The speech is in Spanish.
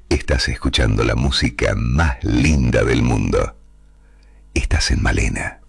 Estás escuchando la música más linda del mundo. Estás en Malena.